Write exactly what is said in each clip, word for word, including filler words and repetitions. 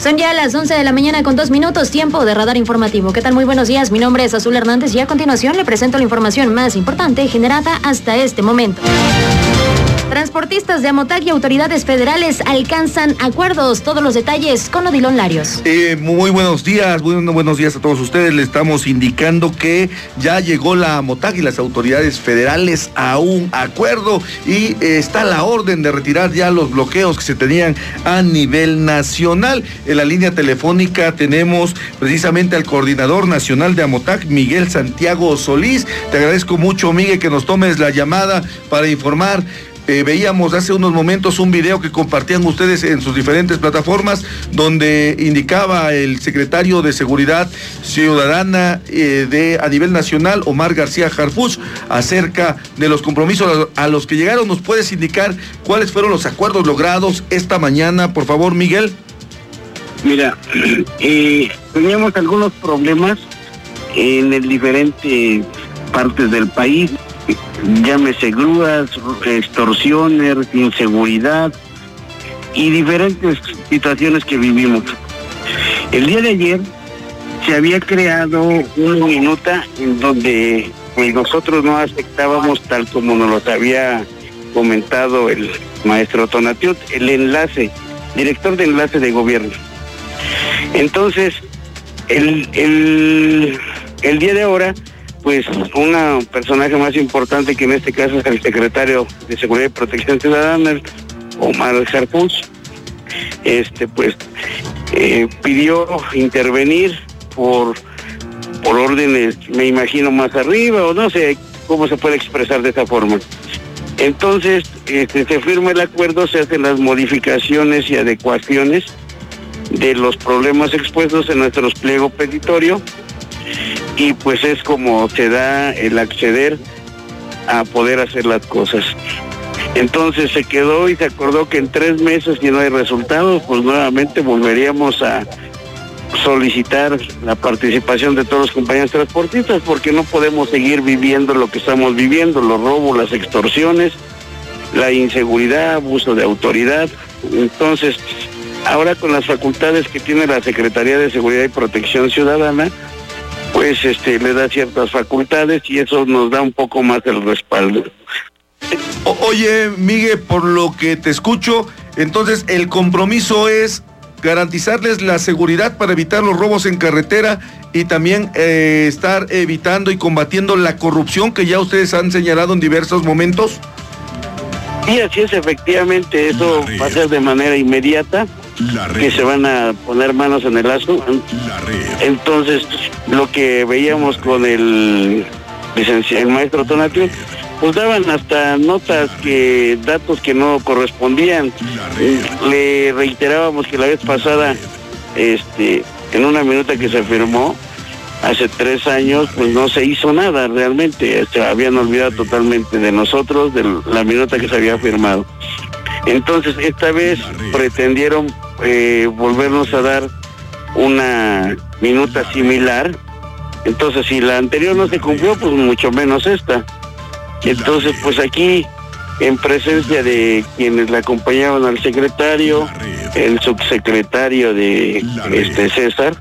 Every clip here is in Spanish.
Son ya las once de la mañana con dos minutos, tiempo de radar informativo. ¿Qué tal? Muy buenos días, mi nombre es Azul Hernández y a continuación le presento la información más importante generada hasta este momento. Transportistas de Amotac y autoridades federales alcanzan acuerdos. Todos los detalles con Odilon Larios. Eh, muy buenos días, muy buenos días a todos ustedes. Le estamos indicando que ya llegó la Amotac y las autoridades federales a un acuerdo y eh, está la orden de retirar ya los bloqueos que se tenían a nivel nacional. En la línea telefónica tenemos precisamente al coordinador nacional de Amotac, Miguel Santiago Solís. Te agradezco mucho, Miguel, que nos tomes la llamada para informar. Eh, veíamos hace unos momentos un video que compartían ustedes en sus diferentes plataformas donde indicaba el secretario de Seguridad Ciudadana eh, de a nivel nacional, Omar García Harfuch, acerca de los compromisos a los que llegaron. ¿Nos puedes indicar cuáles fueron los acuerdos logrados esta mañana, por favor, Miguel? Mira, eh, teníamos algunos problemas en el diferentes partes del país. Llámese grúas, extorsiones, inseguridad y diferentes situaciones que vivimos. El día de ayer se había creado una minuta en donde pues, nosotros no aceptábamos, tal como nos lo había comentado el maestro Tonatiuh, el enlace, director de enlace de gobierno. Entonces, el, el, el día de ahora, pues un personaje más importante, que en este caso es el secretario de Seguridad y Protección Ciudadana, Omar Harfuch, este pues eh, pidió intervenir por por órdenes, me imagino, más arriba, o no sé cómo se puede expresar de esa forma. Entonces este, se firma el acuerdo, se hacen las modificaciones y adecuaciones de los problemas expuestos en nuestro pliego petitorio, y pues es como se da el acceder a poder hacer las cosas. Entonces se quedó y se acordó que en tres meses, si no hay resultados, pues nuevamente volveríamos a solicitar la participación de todos los compañeros transportistas, porque no podemos seguir viviendo lo que estamos viviendo, los robos, las extorsiones, la inseguridad, abuso de autoridad. Entonces, ahora con las facultades que tiene la Secretaría de Seguridad y Protección Ciudadana, pues este le da ciertas facultades y eso nos da un poco más el respaldo. O, oye, Miguel, por lo que te escucho, entonces el compromiso es garantizarles la seguridad para evitar los robos en carretera y también eh, estar evitando y combatiendo la corrupción que ya ustedes han señalado en diversos momentos. Sí, así es, efectivamente, eso va a ser de manera inmediata, que se van a poner manos en el asunto. Entonces, lo que veíamos con el licenciado, el maestro Tonatiuh, pues daban hasta notas, que datos que no correspondían. Le reiterábamos que la vez pasada, este, en una minuta que se firmó hace tres años, pues no se hizo nada realmente. Se habían olvidado totalmente de nosotros, de la minuta que se había firmado. Entonces, esta vez pretendieron eh, volvernos a dar una minuta similar. Entonces, si la anterior no se cumplió, pues mucho menos esta. Entonces, pues aquí, en presencia de quienes le acompañaban al secretario, el subsecretario de este César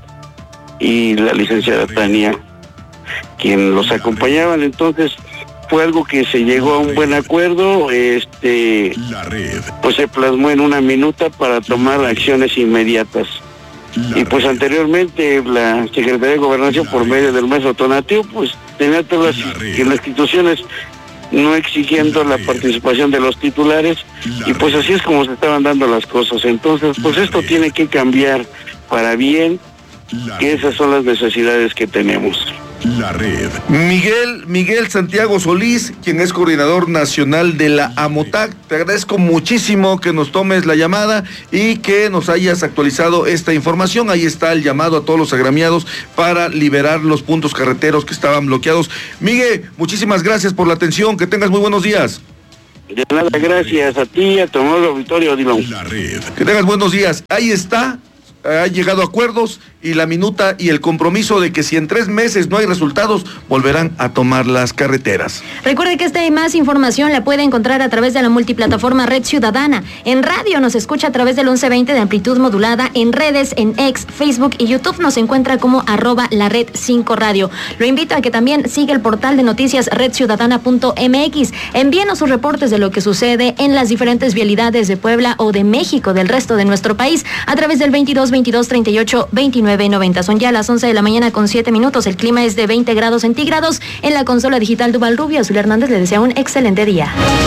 y la licenciada Tania, quien los acompañaban, entonces fue algo que se llegó a un buen acuerdo, este, pues se plasmó en una minuta para tomar acciones inmediatas. Y pues anteriormente la Secretaría de Gobernación, por medio del maestro Tonatiuh, pues tenía todas las, que las instituciones no exigiendo la participación de los titulares, y pues así es como se estaban dando las cosas. Entonces, pues esto tiene que cambiar para bien, que esas son las necesidades que tenemos. La red. Miguel, Miguel Santiago Solís, quien es coordinador nacional de la Amotac, te agradezco muchísimo que nos tomes la llamada y que nos hayas actualizado esta información. Ahí está el llamado a todos los agremiados para liberar los puntos carreteros que estaban bloqueados. Miguel, muchísimas gracias por la atención, que tengas muy buenos días. De nada, gracias a ti, a tu nuevo auditorio, Odilon. Que tengas buenos días. Ahí está ha llegado a acuerdos y la minuta y el compromiso de que si en tres meses no hay resultados, volverán a tomar las carreteras. Recuerde que esta y más información la puede encontrar a través de la multiplataforma Red Ciudadana. En radio nos escucha a través del once veinte de amplitud modulada, en redes, en X, Facebook y YouTube nos encuentra como arroba la red cinco radio. Lo invito a que también siga el portal de noticias red ciudadana punto m x. Envíenos sus reportes de lo que sucede en las diferentes vialidades de Puebla o de México, del resto de nuestro país, a través del veintidós veintidós treinta y ocho veintinueve noventa. Son ya las once de la mañana con siete minutos. El clima es de veinte grados centígrados. En la consola digital Duval Rubio, Azul Hernández le desea un excelente día.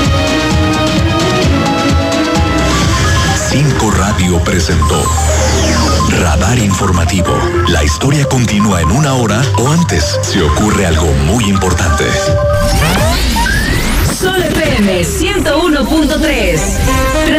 cinco Radio presentó Radar Informativo. La historia continúa en una hora o antes si ocurre algo muy importante. Sol F M ciento uno punto tres.